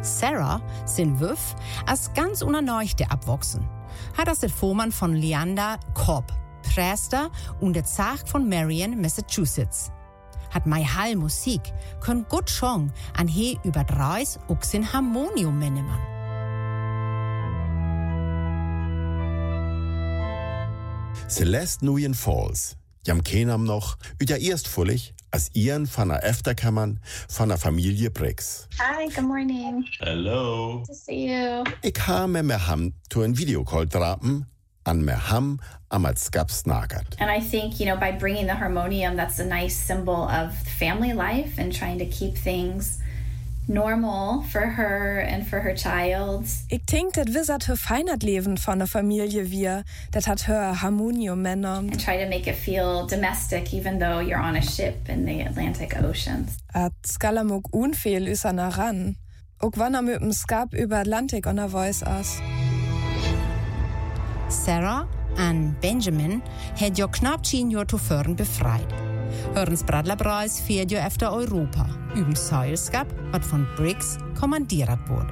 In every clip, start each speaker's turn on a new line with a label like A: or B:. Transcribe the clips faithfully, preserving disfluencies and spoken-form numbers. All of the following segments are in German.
A: Sarah, sin Wüff, als ganz unerneuchte abwachsen. Hat das der Vormann von Leander Cobb, Präster und der Zach von Marion, Massachusetts. Hat mei Hall Musik, können gut schon an he über dreis auch sin Harmonium nennen.
B: Celeste Nguyen Falls, jam kenam noch, üder erst fullig, als ihren von der Efterkammern von der Familie Briggs.
C: Hi, good morning.
D: Hello.
C: Good to see you.
B: Ich ha me me ham to ein Videocall drapen, an me ham am als Skaps nagert.
C: And I think, you know, by bringing the harmonium, that's a nice symbol of family life and trying to keep things normal for her and for her child.
E: Ich denk, das wissert her feinert Leben von der Familie wir, das hat her Harmonium Männer.
C: And try to make it feel domestic, even though you're on a ship in the Atlantic Ocean.
E: At skalamuk unfehl is an ran. Auch wann er mit dem Skap über Atlantik on der Voice as.
A: Sarah und Benjamin hat jo knapp zehn Jahre zuvor befreit. Hörens Bradlerpreis fährt jo efter Europa, üben Seilskap, wat von Briggs kommandiert wurde.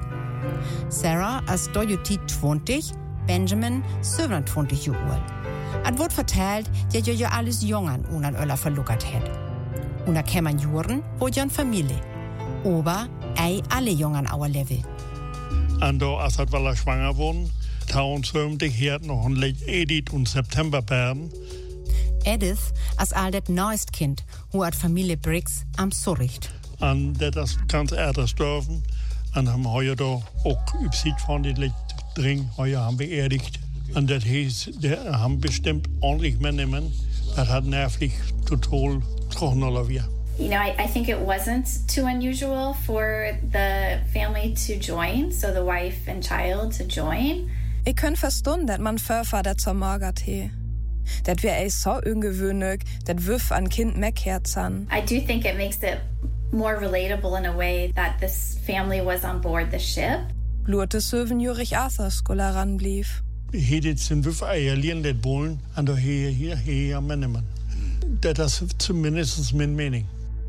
A: Sarah ist dojoti zwanzig, Benjamin siebenundzwanzig Jahre alt. Es wird vertellt, dass jo jo alles Jungen unan Öller verluckert hat. Und da kämen Juren, wo jo eine Familie. Aber ei alle Jungen auer Level.
F: Und da, als er weil er schwanger wurde, tausendsiebzig hat noch ein Lied Edith und September Perden.
A: Edith als all das neueste Kind, wo hat Familie Briggs am Sorricht.
F: Und das ist ganz älter dürfen. Und haben heute da auch übersieht von den Lied drin. Heute haben wir erdigt. Und das hieß, der haben bestimmt ordentlich mitnehmen. Das hat nervlich total getroffen oder wir.
C: You know, I, I think it wasn't too unusual for the family to join, so the wife and child to join.
E: Ich kann verstehen, dass man Förfer dat zur Margat he. Dat wär ei so ungewöhnlich, dat Wüff an Kind meckherzan.
C: I do think it makes it more relatable in a way that this family was on board the ship.
E: Blurte Söven Jurich Arthur Skola ranblieb.
F: Hier dit sind Wüff eier lieren det Bullen, an der hier, hier, hier am Mennemann. Das ist zumindest mein Meinung.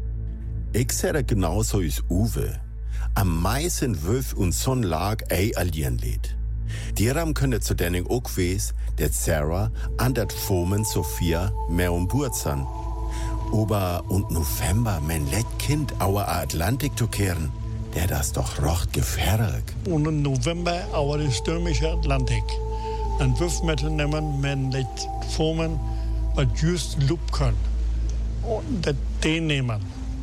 B: Ich sehe genauso als Uwe. Am meisten Wüff und Son lag ei allieren lädt. Dieram könnte zu denen auch wes, dat Sarah an dat Fomen Sophia mehr um Bord san. Aber und November mein let Kind auer Atlantik zu kehren, der das doch rocht gefährlich.
F: Und im November auer der stürmische Atlantik. Ein Wüff mitnehmen, mein let Fomen, was just lup kann. Und dat den nehmen.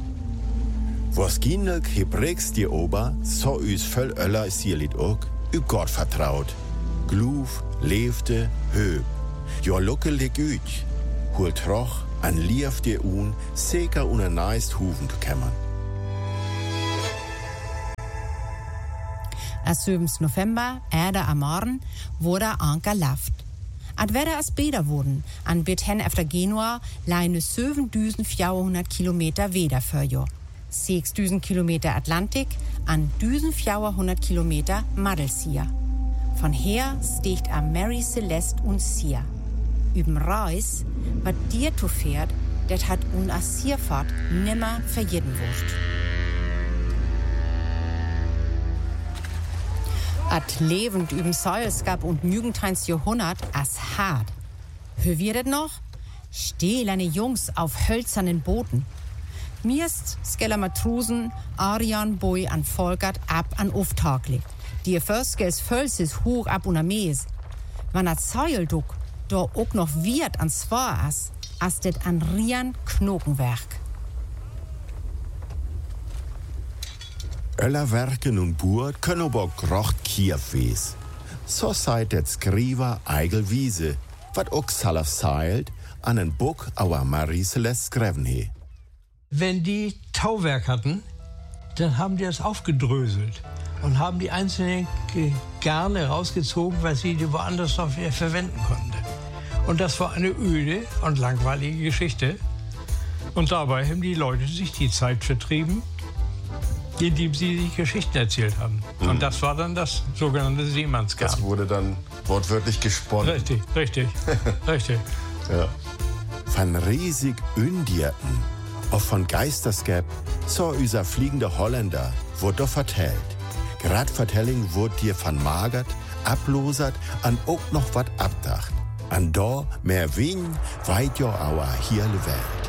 B: Wahrscheinlich hebrägs die Ober, so üs voll öller ist ihr Lied auch, üb Gott vertraut. Gluf, lebte, höb. Jo lucke leg üt. Hol troch, an lief dir un, seker una neist Huven zu kämmern.
A: Als siebten November, Erde am Morgen, wurde Anker laft. Ad werde es besser wurden, an bit hen efter Genua, leine siebentausendvierhundert Kilometer weder für jo. sechstausend Kilometer Atlantik an eintausendvierhundert Kilometer Madelsia. Von her sticht am Mary Celeste und Sia. Üben Reis, wat dir to fährt, det hat un a Sierfahrt nimmer für jeden Wurst. At lebend üben Seilskap und Nügenteins Jahrhundert as hart. Hör wir det noch? Stählerne Jungs auf hölzernen Booten. Mirst skeller Matrusen, Arian Boy an Volkert ab an Uftaglig. Die Förskels Völsis hoch ab und Mees. Wann at Seilduck, da auch noch wird an Zwar as, as det an Rian Knokenwerk.
B: Öller Werken und Burt können aber grocht Kiew wes. So seid det Skriver Eigel Wiese, wat auch salaf seilt, an en Buch auer Marie Celeste skreven he.
G: Wenn die Tauwerk hatten, dann haben die das aufgedröselt und haben die einzelnen Garne rausgezogen, weil sie die woanders noch wieder verwenden konnten. Und das war eine öde und langweilige Geschichte. Und dabei haben die Leute sich die Zeit vertrieben, indem sie sich Geschichten erzählt haben. Mhm. Und das war dann das sogenannte Seemannsgarn.
D: Das wurde dann wortwörtlich gesponnen.
G: Richtig, richtig, richtig.
D: Ja.
B: Von riesig Undierten, auch von Geisterskap, so unser fliegender Holländer, wurde doch vertellt. Grad Vertelling wird dir vermagert, ablosert und auch noch was abdacht. Und da mehr wen weit ja our hier Welt.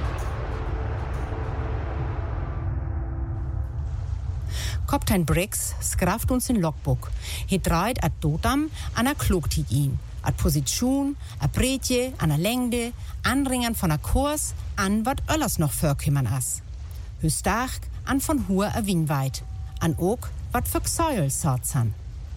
A: Kaptein Briggs skraft uns in Logbook. He draait at Dotam an a Klugtit in. At Position, a Breedje, an a Längde, Anringern von a Kurs, an wat öllers noch vorkümmern as. Hü stark, an von Hur a Winweit. An ook wat für Gsäuel sortsan.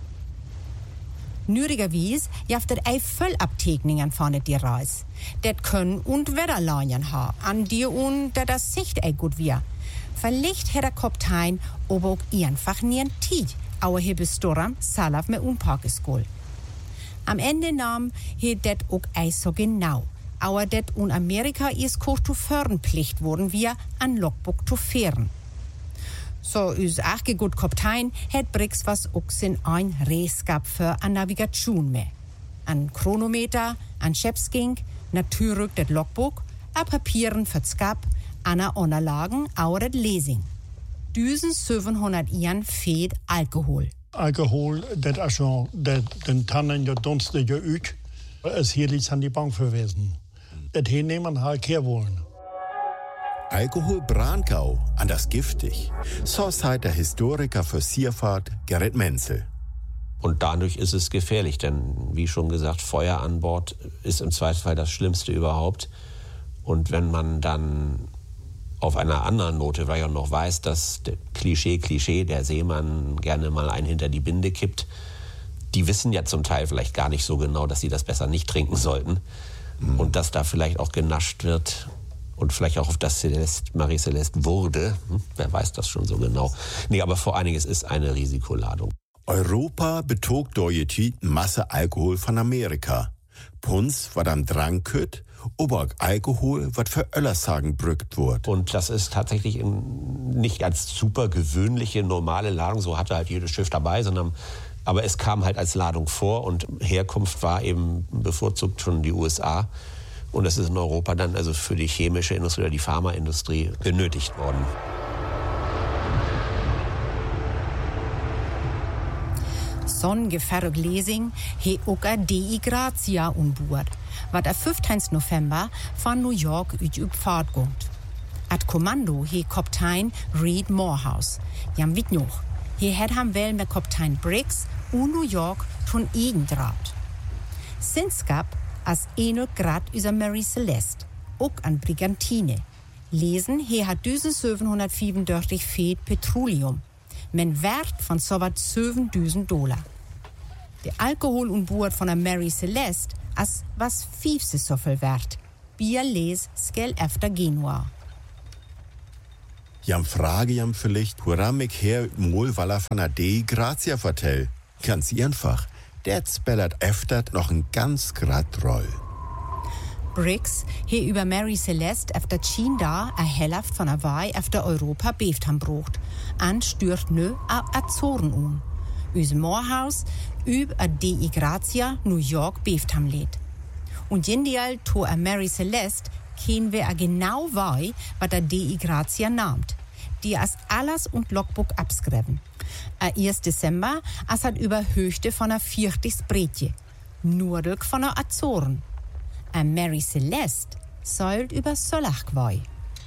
A: Nürigerwies jaft et ei Völlabtegningern vorne die Reis. Det können und Wetterleinen ha, an dir und der das Sicht ei gut wir. Vielleicht hätt der Kaptein aber auch einfach nien Tiet, auer he bestoram salaf me unparkeskol. Am Ende nahm he det auch ei so genau, auer det un Amerika is koch zu Förenpflicht wurden wir an Logbook zu fahren. So us achge gut Kaptein het Briggs was auch sin ein Reeskap für an Navigation me. An Chronometer, an Schepsking, natürlich det Logbook, a Papieren für Skap, Anna Unterlagen, auch das Lesing. siebzehnhundert Jahren fehlt Alkohol.
F: Alkohol, das ist schon, den Tannen ja dunstig ja ut, es hier liegt an die Bank verwiesen. Das hier nehmen halt kehr wollen.
B: Alkohol Brankau, an das giftig. So sagt der Historiker für Sierfahrt Gerrit Menzel.
H: Und dadurch ist es gefährlich, denn wie schon gesagt, Feuer an Bord ist im Zweifelsfall das Schlimmste überhaupt. Und wenn man dann auf einer anderen Note, weil er noch weiß, dass der Klischee, Klischee, der Seemann gerne mal einen hinter die Binde kippt, die wissen ja zum Teil vielleicht gar nicht so genau, dass sie das besser nicht trinken sollten. Mhm. Und dass da vielleicht auch genascht wird und vielleicht auch auf das Celeste, Marie Celeste wurde. Hm, wer weiß das schon so genau. Nee, aber vor allen Dingen, es ist eine Risikoladung.
B: Europa betog durch die Masse Alkohol von Amerika. Punz, was am Drang kütt, aber Alkohol, was für Öllersagen brückt wird.
H: Und das ist tatsächlich nicht als super gewöhnliche, normale Ladung, so hatte halt jedes Schiff dabei, sondern aber es kam halt als Ladung vor und Herkunft war eben bevorzugt schon die U S A. Und das ist in Europa dann also für die chemische Industrie oder die Pharmaindustrie benötigt worden.
A: Son gefährlich Lesing he oka Dei Grazia unboord, wat am fünfzehnten November von New York ut üb Fahrt gongt. At Kommando he Kaptein Reed Morehouse. Jam wit noch, he het ham wel mit Kaptein Briggs u New York tun egen draht. Sinskap as eno grad über Marie Celeste, ook an Brigantine. Lesen he hat siebzehnhundertfünfundachtzig feet Petroleum, men Wert von so wat zevenduizend Dollar. Der Alkohol und Bord von der Marie Celeste as was fiefste so viel wert. Bier les skell efter Genua.
B: Jam frage jam vielleicht, woran mich her Molwaller von der Dei Grazia vertell. Ganz einfach, der spellert öftert noch ein ganz grad Roll.
A: Briggs he über Marie Celeste efter Chien da a Hälft von Hawaii efter Europa beeft ham brocht. An stört nö a Azoren um. Üs Morehouse üb a Dei Grazia New York beeft ham lädt. Und jendial to a Marie Celeste kennen wir a genau wei, wat a Dei Grazia nahmt. Die as alles und Logbook abskreven. A ersten Dezember as hat über Höchte von a vierzig Breedje. Nordelijk von a Azoren. A Marie Celeste seilt über Solachgwei.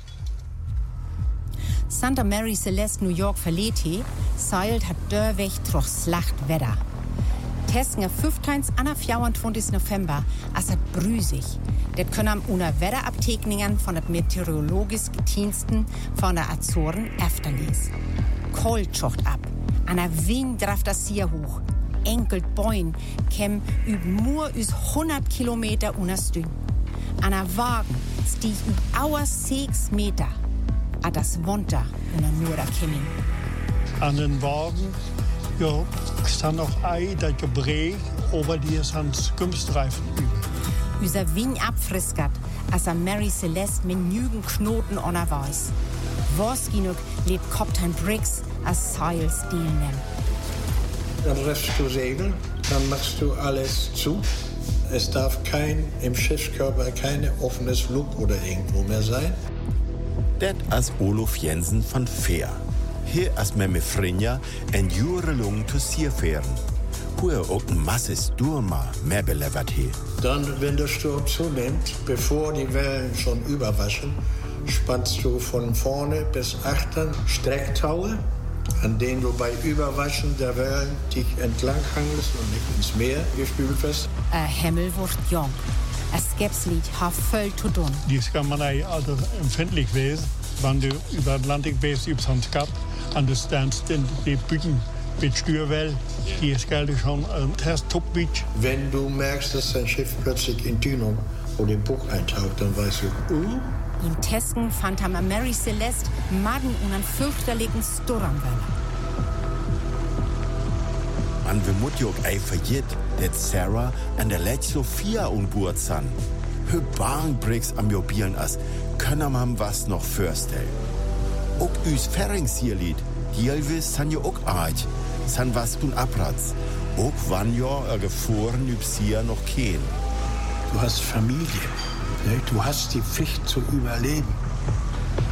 A: Santa Marie Celeste New York verleht he, seilt hat dörweg troch slacht Wetter. Tesken am fünfzehnten an vierundzwanzigsten November as hat brüsig. Det können am una Wetterabtegningern von der meteorologischen Diensten von der Azoren efterles. Kalt schocht ab. An der Wind draft das hier hoch. Enkelt Boin käm üb nur üs hundert Kilometer unerstüng. An der Wagen stieg üb auer sechs Meter. A das Wonter unter nur da kämmin.
F: An den Wagen, ja, stand noch ei, das Gebrech, aber die ist ans Gümstreifen üben.
A: Üser Wind abfriskert, als a Marie Celeste mit nügen Knoten onner weiß. Was genug lebt Kaptein Briggs als Seilstil nennt.
I: Dann lässt du segeln, dann machst du alles zu. Es darf kein, im Schiffskörper keine offenes Flug oder irgendwo mehr sein.
B: Det as Olof Jensen von Fehr. Hier als met mijn vrienden en jarenlang te Seefähren. Hoe er ook een masses Durma mehr belevert he.
I: Dann, wenn der Sturm zunimmt, bevor die Wellen schon überwaschen, spannst du von vorne bis achtern Strecktaue, an denen du bei Überwaschen der Wellen dich entlanghangelst und nicht ins Meer gespült wirst.
A: Ein Himmel wird jung. Ein Skepslied hat voll zu tun.
F: Dies kann man also empfindlich lesen, wenn du über Atlantik bist, über das Kap, und du standst in die Bücken mit Stürwell, die ist gerade schon ein Test-Top-Beach.
I: Wenn du merkst, dass dein Schiff plötzlich in Dünung oder im Buch eintaucht, dann weißt du, uh,
A: Im Tesken fand er Mary Celeste Madden und einen fürchterlichen Sturmwelle.
B: Und wir müssen auch ei vergessen, dass Sarah an der letzten Sophia an Bord sind. Hör Bahnbricks am Jobieren as, können man was noch vorstellen. Auch üs Ferringsierlied, die Elvis san ja auch arg, san was tun abratz. Auch wann ja er gefahren üb sie noch kein.
I: du hast Familie. Ne? Du hast die Pflicht zu überleben.